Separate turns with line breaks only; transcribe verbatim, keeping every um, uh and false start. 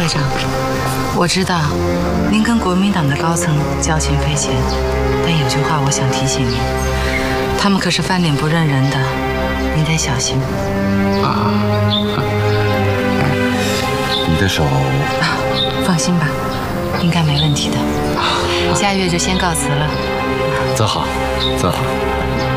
会长，我知道您跟国民党的高层交情匪浅，但有句话我想提醒您，他们可是翻脸不认人的，您得小心。
啊，你的手，
啊，放心吧，应该没问题的。下月就先告辞了。
走好，走好。